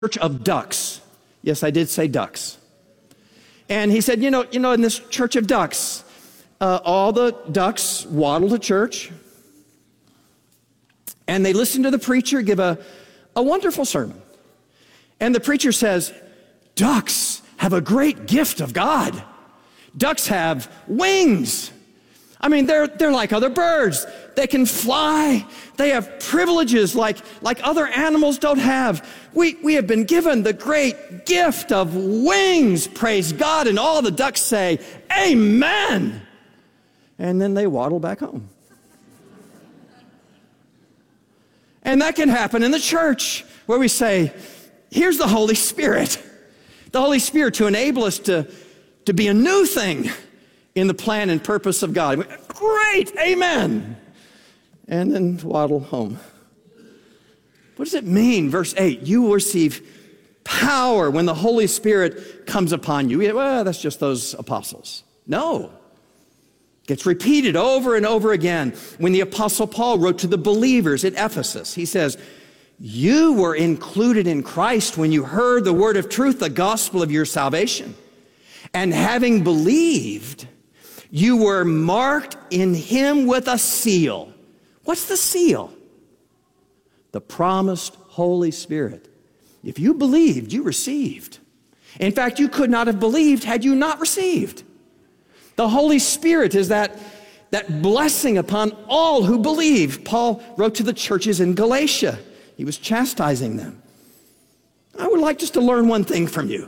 church of ducks. Yes, I did say ducks. And he said, you know, in this church of ducks, all the ducks waddle to church, and they listen to the preacher give a wonderful sermon. And the preacher says, ducks have a great gift of God. Ducks have wings. I mean, they're like other birds. They can fly. They have privileges like other animals don't have. We have been given the great gift of wings, praise God. And all the ducks say, amen. And then they waddle back home. And that can happen in the church where we say, here's the Holy Spirit. The Holy Spirit to enable us to be a new thing in the plan and purpose of God. Great, amen. And then waddle home. What does it mean? Verse 8, you will receive power when the Holy Spirit comes upon you. Well, that's just those apostles. No. It gets repeated over and over again. When the Apostle Paul wrote to the believers at Ephesus, he says, you were included in Christ when you heard the word of truth, the gospel of your salvation. And having believed, you were marked in him with a seal. What's the seal? The promised Holy Spirit. If you believed, you received. In fact, you could not have believed had you not received. The Holy Spirit is that blessing upon all who believe. Paul wrote to the churches in Galatia. He was chastising them. I would like just to learn one thing from you.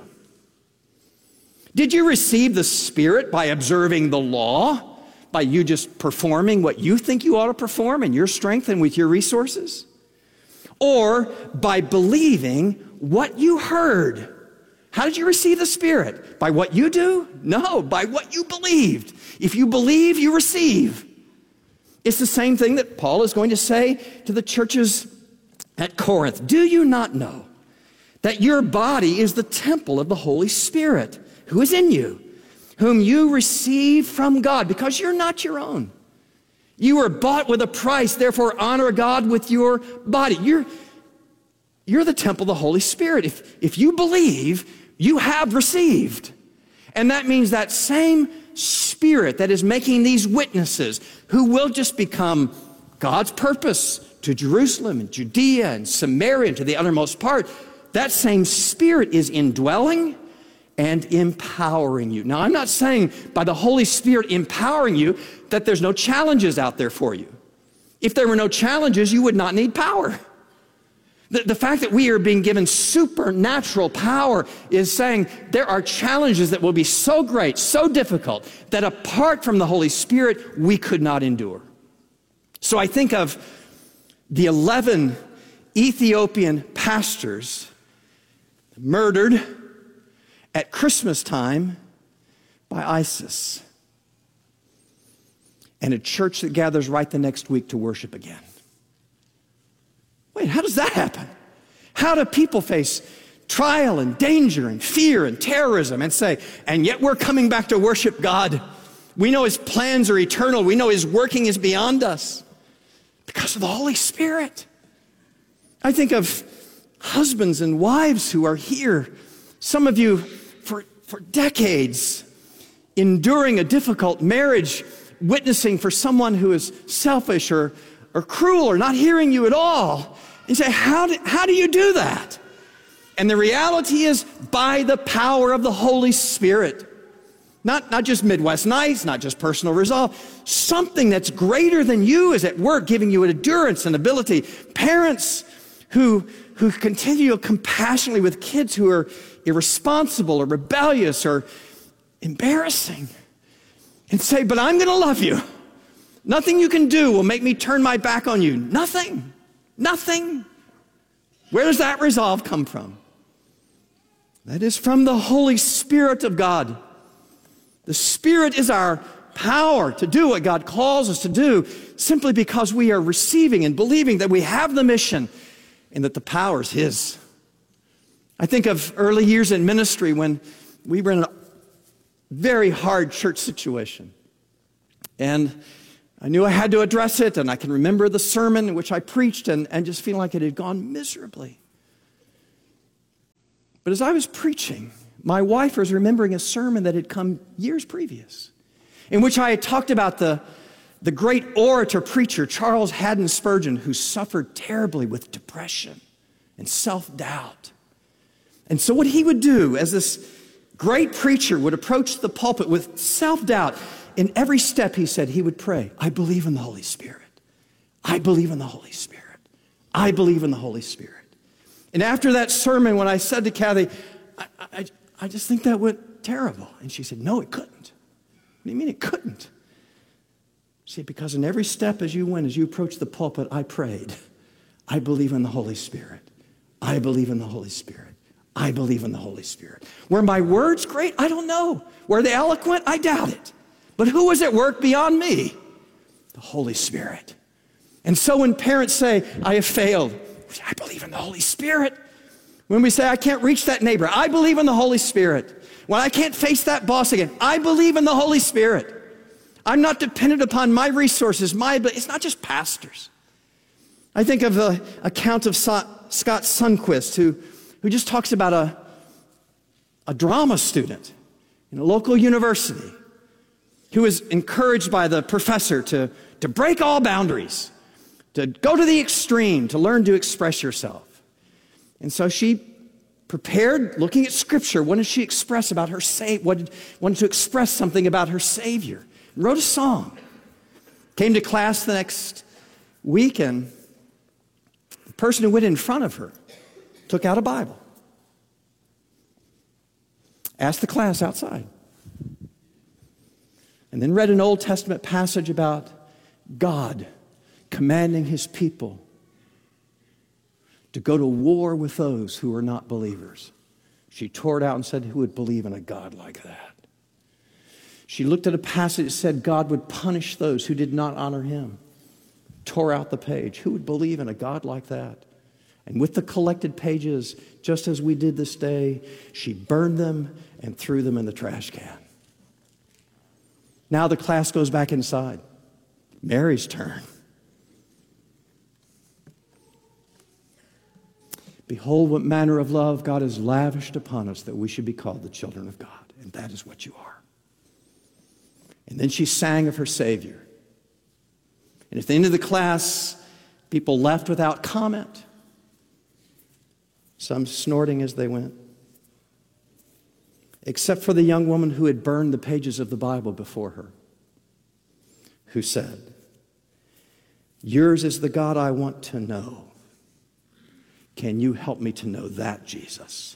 Did you receive the Spirit by observing the law? By you just performing what you think you ought to perform in your strength and with your resources? Or by believing what you heard? How did you receive the Spirit? By what you do? No, by what you believed. If you believe, you receive. It's the same thing that Paul is going to say to the churches at Corinth. Do you not know that your body is the temple of the Holy Spirit who is in you, whom you receive from God, because you're not your own. You were bought with a price, therefore honor God with your body. You're the temple of the Holy Spirit. If you believe, you have received. And that means that same Spirit that is making these witnesses who will just become God's purpose to Jerusalem and Judea and Samaria and to the uttermost part, that same Spirit is indwelling and empowering you. Now, I'm not saying by the Holy Spirit empowering you that there's no challenges out there for you. If there were no challenges, you would not need power. The fact that we are being given supernatural power is saying there are challenges that will be so great, so difficult, that apart from the Holy Spirit, we could not endure. So I think of the 11 Ethiopian pastors murdered at Christmas time by ISIS, and a church that gathers right the next week to worship again. Wait, how does that happen? How do people face trial and danger and fear and terrorism and say, and yet we're coming back to worship God? We know his plans are eternal. We know his working is beyond us because of the Holy Spirit. I think of husbands and wives who are here. Some of you for decades enduring a difficult marriage, witnessing for someone who is selfish or cruel or not hearing you at all. You say, how do you do that? And the reality is by the power of the Holy Spirit. Not just Midwest nights, not just personal resolve. Something that's greater than you is at work, giving you an endurance and ability. Parents who continue compassionately with kids who are irresponsible or rebellious or embarrassing, and say, but I'm going to love you. Nothing you can do will make me turn my back on you. Nothing. Nothing. Where does that resolve come from? That is from the Holy Spirit of God. The Spirit is our power to do what God calls us to do simply because we are receiving and believing that we have the mission and that the power is his. I think of early years in ministry when we were in a very hard church situation. And I knew I had to address it, and I can remember the sermon in which I preached and just feeling like it had gone miserably. But as I was preaching, my wife was remembering a sermon that had come years previous, in which I had talked about the great orator preacher, Charles Haddon Spurgeon, who suffered terribly with depression and self-doubt. And so what he would do as this great preacher would approach the pulpit with self-doubt, in every step he said he would pray, I believe in the Holy Spirit. I believe in the Holy Spirit. I believe in the Holy Spirit. And after that sermon, when I said to Kathy, I just think that went terrible. And she said, no, it couldn't. What do you mean it couldn't? She said, because in every step as you went, as you approached the pulpit, I prayed, I believe in the Holy Spirit. I believe in the Holy Spirit. I believe in the Holy Spirit. Were my words great? I don't know. Were they eloquent? I doubt it. But who was at work beyond me? The Holy Spirit. And so when parents say, I have failed, I believe in the Holy Spirit. When we say, I can't reach that neighbor, I believe in the Holy Spirit. When I can't face that boss again, I believe in the Holy Spirit. I'm not dependent upon my resources, it's not just pastors. I think of the account of Scott Sundquist, who just talks about a drama student in a local university who was encouraged by the professor to break all boundaries, to go to the extreme, to learn to express yourself. And so she prepared, looking at Scripture, what did she express about her wanted to express something about her Savior. Wrote a song. Came to class the next week, and the person who went in front of her took out a Bible. Asked the class outside. And then read an Old Testament passage about God commanding his people to go to war with those who are not believers. She tore it out and said, who would believe in a God like that? She looked at a passage that said God would punish those who did not honor him. Tore out the page. Who would believe in a God like that? And with the collected pages, just as we did this day, she burned them and threw them in the trash can. Now the class goes back inside. Mary's turn. Behold, what manner of love God has lavished upon us that we should be called the children of God. And that is what you are. And then she sang of her Savior. And at the end of the class, people left without comment, some snorting as they went, except for the young woman who had burned the pages of the Bible before her, who said, yours is the God I want to know. Can you help me to know that, Jesus?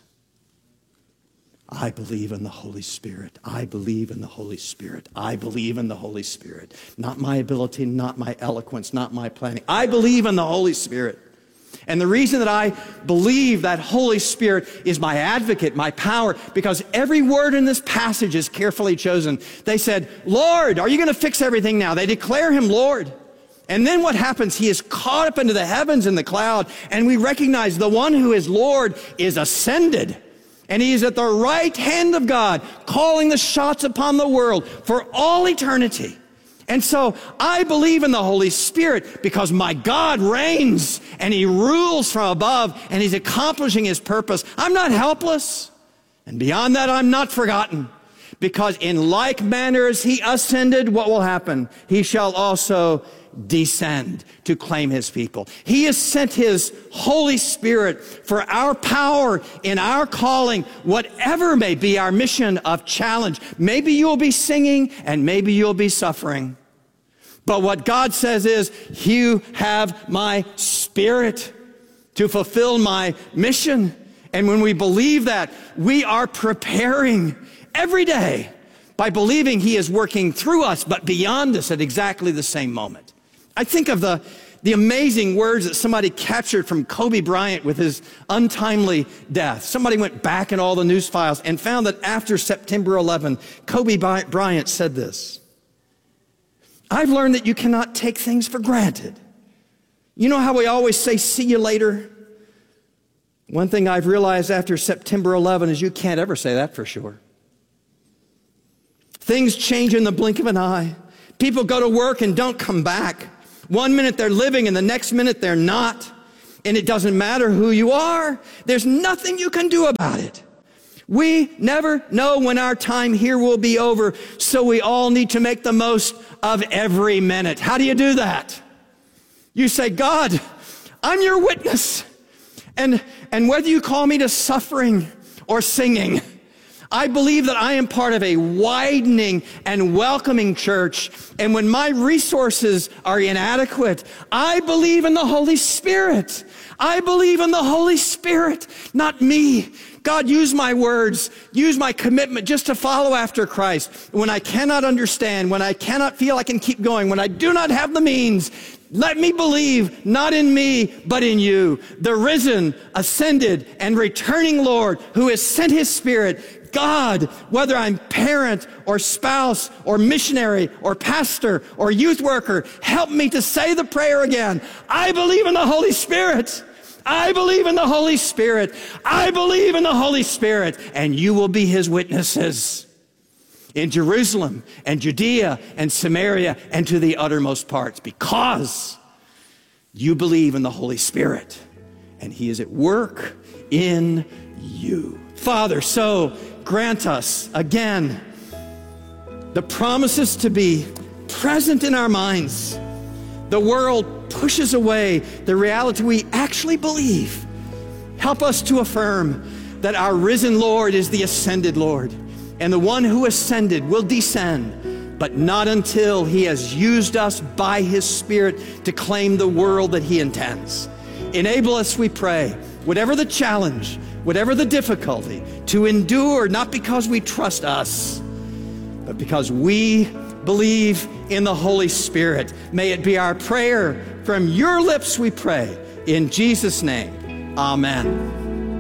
I believe in the Holy Spirit. I believe in the Holy Spirit. I believe in the Holy Spirit. Not my ability, not my eloquence, not my planning. I believe in the Holy Spirit. And the reason that I believe that Holy Spirit is my advocate, my power, because every word in this passage is carefully chosen. They said, Lord, are you going to fix everything now? They declare him Lord. And then what happens? He is caught up into the heavens in the cloud, and we recognize the one who is Lord is ascended. And he is at the right hand of God, calling the shots upon the world for all eternity. And so I believe in the Holy Spirit because my God reigns and he rules from above and he's accomplishing his purpose. I'm not helpless. And beyond that, I'm not forgotten. Because in like manner as he ascended, what will happen? He shall also descend to claim his people. He has sent his Holy Spirit for our power in our calling, whatever may be our mission of challenge. Maybe you'll be singing and maybe you'll be suffering. But what God says is, you have my Spirit to fulfill my mission. And when we believe that, we are preparing every day by believing he is working through us, but beyond us at exactly the same moment. I think of the amazing words that somebody captured from Kobe Bryant with his untimely death. Somebody went back in all the news files and found that after September 11, Kobe Bryant said this: I've learned that you cannot take things for granted. You know how we always say, see you later? One thing I've realized after September 11 is you can't ever say that for sure. Things change in the blink of an eye. People go to work and don't come back. One minute they're living and the next minute they're not. and it doesn't matter who you are. There's nothing you can do about it. We never know when our time here will be over, so we all need to make the most of every minute. How do you do that? You say, God, I'm your witness. And whether you call me to suffering or singing, I believe that I am part of a widening and welcoming church. And when my resources are inadequate, I believe in the Holy Spirit. I believe in the Holy Spirit, not me. God, use my words, use my commitment just to follow after Christ. When I cannot understand, when I cannot feel I can keep going, when I do not have the means, let me believe not in me, but in you, the risen, ascended, and returning Lord who has sent his Spirit. God, whether I'm parent or spouse or missionary or pastor or youth worker, help me to say the prayer again. I believe in the Holy Spirit. I believe in the Holy Spirit. I believe in the Holy Spirit. And you will be his witnesses in Jerusalem and Judea and Samaria and to the uttermost parts, because you believe in the Holy Spirit and he is at work in you. Father, so grant us again the promises to be present in our minds. The world pushes away the reality we actually believe. Help us to affirm that our risen Lord is the ascended Lord, and the one who ascended will descend, but not until he has used us by his Spirit to claim the world that he intends. Enable us, we pray, whatever the challenge, whatever the difficulty, to endure, not because we trust us, but because we believe in the Holy Spirit. May it be our prayer from your lips, we pray. In Jesus' name, amen.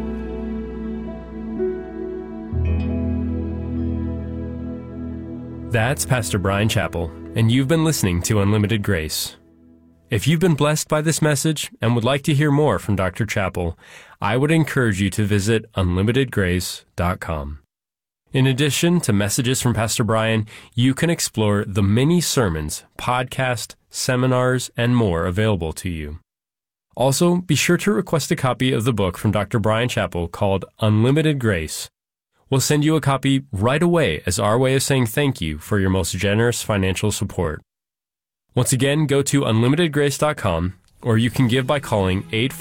That's Pastor Bryan Chapell, and you've been listening to Unlimited Grace. If you've been blessed by this message and would like to hear more from Dr. Chapell, I would encourage you to visit unlimitedgrace.com. In addition to messages from Pastor Bryan, you can explore the many sermons, podcasts, seminars, and more available to you. Also, be sure to request a copy of the book from Dr. Bryan Chapell called Unlimited Grace. We'll send you a copy right away as our way of saying thank you for your most generous financial support. Once again, go to unlimitedgrace.com, or you can give by calling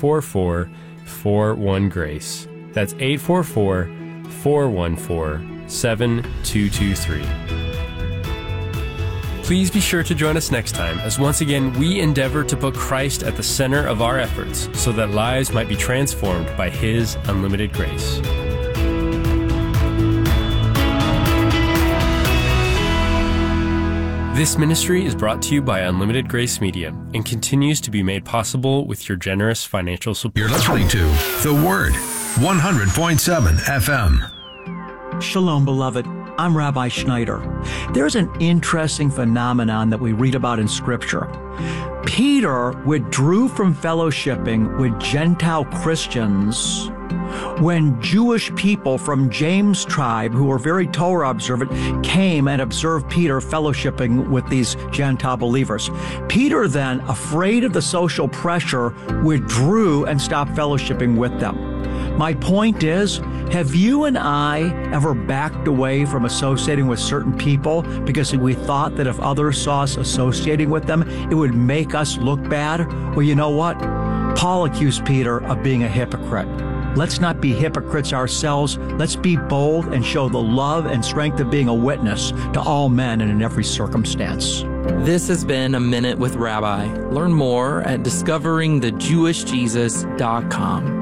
844-41-GRACE. That's 844-414-7223. Please be sure to join us next time as once again we endeavor to put Christ at the center of our efforts so that lives might be transformed by his unlimited grace. This ministry is brought to you by Unlimited Grace Media and continues to be made possible with your generous financial support. You're listening to The Word, 100.7 FM. Shalom, beloved. I'm Rabbi Schneider. There's an interesting phenomenon that we read about in Scripture. Peter withdrew from fellowshipping with Gentile Christians when Jewish people from James' tribe, who were very Torah observant, came and observed Peter fellowshipping with these Gentile believers. Peter then, afraid of the social pressure, withdrew and stopped fellowshipping with them. My point is, have you and I ever backed away from associating with certain people because we thought that if others saw us associating with them, it would make us look bad? Well, you know what? Paul accused Peter of being a hypocrite. Let's not be hypocrites ourselves. Let's be bold and show the love and strength of being a witness to all men and in every circumstance. This has been A Minute with Rabbi. Learn more at discoveringthejewishjesus.com.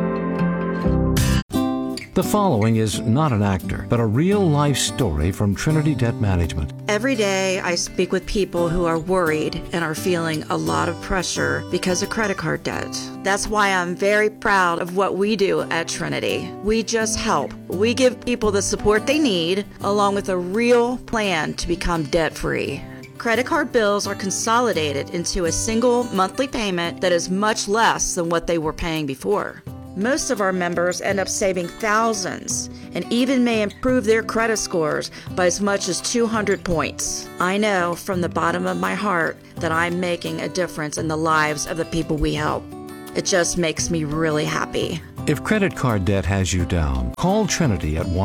The following is not an actor, but a real-life story from Trinity Debt Management. Every day I speak with people who are worried and are feeling a lot of pressure because of credit card debt. That's why I'm very proud of what we do at Trinity. We just help. We give people the support they need, along with a real plan to become debt-free. Credit card bills are consolidated into a single monthly payment that is much less than what they were paying before. Most of our members end up saving thousands and even may improve their credit scores by as much as 200 points. I know from the bottom of my heart that I'm making a difference in the lives of the people we help. It just makes me really happy. If credit card debt has you down, call Trinity at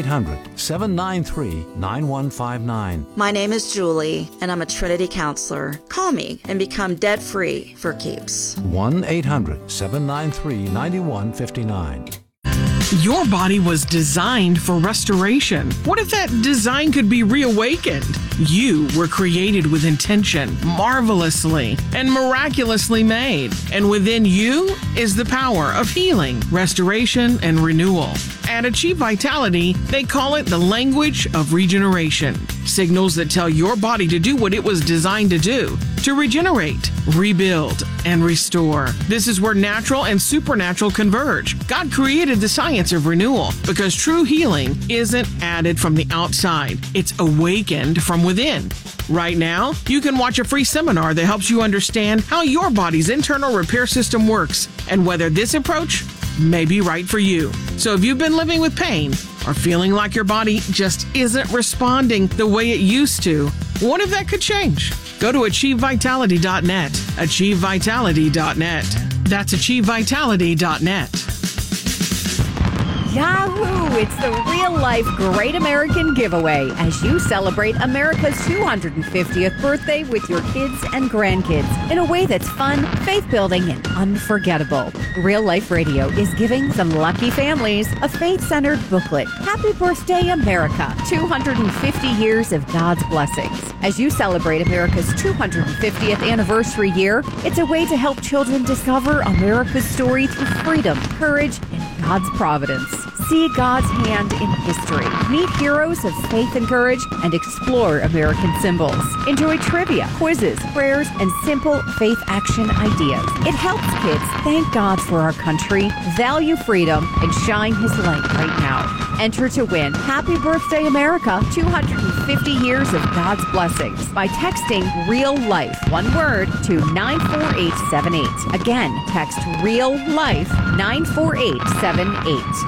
1-800-793-9159. My name is Julie, and I'm a Trinity counselor. Call me and become debt-free for keeps. 1-800-793-9159. Your body was designed for restoration. What if that design could be reawakened? You were created with intention, marvelously and miraculously made. And within you is the power of healing, restoration, and renewal. At Achieve Vitality, they call it the language of regeneration. Signals that tell your body to do what it was designed to do, to regenerate, rebuild, and restore. This is where natural and supernatural converge. God created the science of renewal because true healing isn't added from the outside. It's awakened from within. Right now, you can watch a free seminar that helps you understand how your body's internal repair system works and whether this approach may be right for you. So if you've been living with pain or feeling like your body just isn't responding the way it used to, what if that could change? Go to AchieveVitality.net. AchieveVitality.net. That's AchieveVitality.net. Yahoo! It's the real-life Great American Giveaway as you celebrate America's 250th birthday with your kids and grandkids in a way that's fun, faith-building, and unforgettable. Real Life Radio is giving some lucky families a faith-centered booklet. Happy Birthday, America! 250 years of God's blessings. As you celebrate America's 250th anniversary year, it's a way to help children discover America's story through freedom, courage, and God's providence. See God's hand in history. Meet heroes of faith and courage and explore American symbols. Enjoy trivia, quizzes, prayers, and simple faith action ideas. It helps kids thank God for our country, value freedom, and shine His light right now. Enter to win Happy Birthday America 250 years of God's blessings by texting Real Life, one word, to 94878. Again, text Real Life 94878.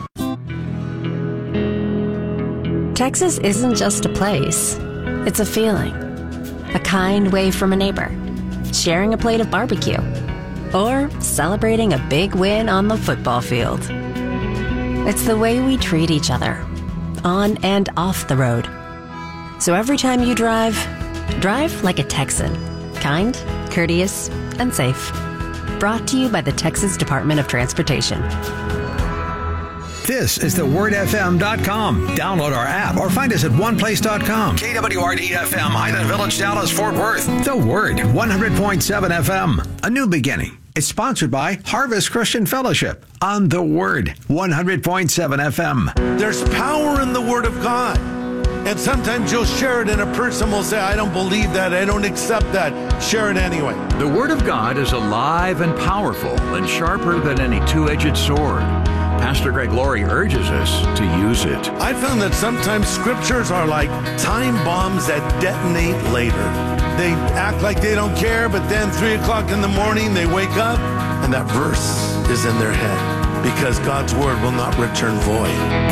Texas isn't just a place, it's a feeling. A kind wave from a neighbor, sharing a plate of barbecue, or celebrating a big win on the football field. It's the way we treat each other, on and off the road. So every time you drive like a Texan. Kind, courteous, and safe. Brought to you by the Texas Department of Transportation. This is thewordfm.com. Download our app or find us at oneplace.com. KWRD-FM, Highland Village, Dallas, Fort Worth. The Word, 100.7 FM. A new beginning. It's sponsored by Harvest Christian Fellowship on The Word, 100.7 FM. There's power in the Word of God. And sometimes you'll share it and a person will say, I don't believe that, I don't accept that. Share it anyway. The Word of God is alive and powerful and sharper than any two-edged sword. Pastor Greg Laurie urges us to use it. I found that sometimes scriptures are like time bombs that detonate later. They act like they don't care, but then 3 o'clock in the morning they wake up and that verse is in their head because God's word will not return void.